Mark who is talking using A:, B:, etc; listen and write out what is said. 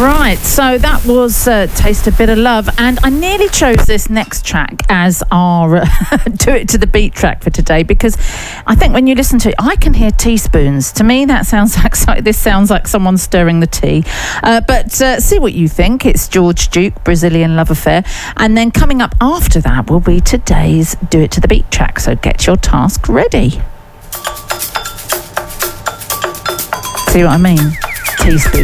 A: Right, so that was Taste a Bit of Love, and I nearly chose this next track as our Do It to the Beat track for today, because I think when you listen to it, I can hear teaspoons. To me, that sounds like this sounds like someone stirring the tea. But see what you think. It's George Duke, Brazilian Love Affair, and then coming up after that will be today's Do It to the Beat track, so get your task ready. See what I mean? Teaspoons.